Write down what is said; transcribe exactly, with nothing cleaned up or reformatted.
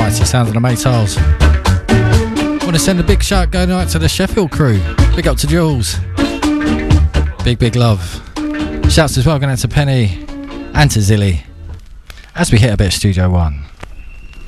Mighty sounds of the Maytals. Want to send a big shout going out to the Sheffield crew. Big up to Jules. Big, big love. Shouts as well going out to Penny and to Zilly as we hit a bit of Studio One.